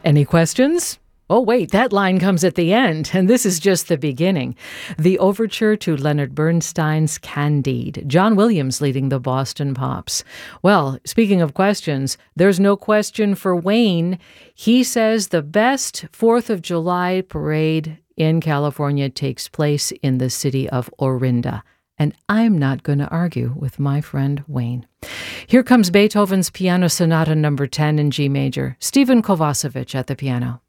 Any questions? Oh, wait, that line comes at the end, and this is just the beginning. The overture to Leonard Bernstein's Candide. John Williams leading the Boston Pops. Well, speaking of questions, there's no question for Wayne. He says the best 4th of July parade in California takes place in the city of Orinda. And I'm not going to argue with my friend Wayne. Here comes Beethoven's Piano Sonata No. 10 in G major. Stephen Kovacevic at the piano.